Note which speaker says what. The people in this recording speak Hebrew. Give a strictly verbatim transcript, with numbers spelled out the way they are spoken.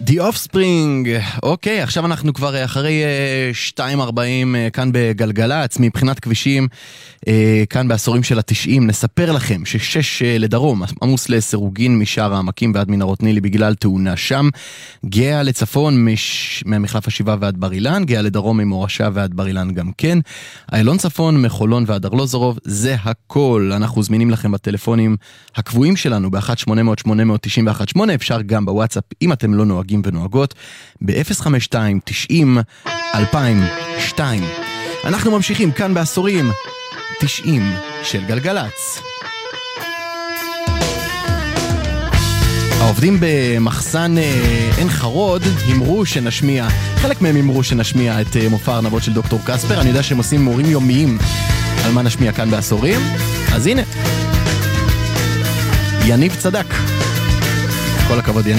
Speaker 1: The Offspring, אוקיי, עכשיו אנחנו כבר אחרי שתיים ארבעים כאן בגלגלץ, מבחינת כבישים, כאן בעשורים של התשעים, נספר לכם ששש לדרום, עמוס לסירוגין משער העמקים ועד מנהרות נילי בגלל תאונה שם, גאה לצפון מש... מהמחלף השבעה ועד בר אילן, גאה לדרום ממורשה ועד בר אילן גם כן, איילון צפון מחולון ועד ארלוזורוב, זה הכל, אנחנו זמינים לכם בטלפונים הקבועים שלנו ב-אחת שמונה אפס אפס שמונה תשע אחת שמונה, אפשר גם בוואטסאפ אם אתם לא נוהגים ונוהגות ב-אפס חמש שתיים תשעים אלפיים ושתיים. אנחנו ממשיכים כאן בעשורים תשעים של גלגלץ. העובדים במחסן עין חרוד אמרו שנשמיע, חלק מהם אמרו שנשמיע את מופע ארנבות של דוקטור קספר. אני יודע שהם עושים מורים יומיים על מה נשמיע כאן בעשורים, אז הנה יניב צדק, כל הכבוד יניב.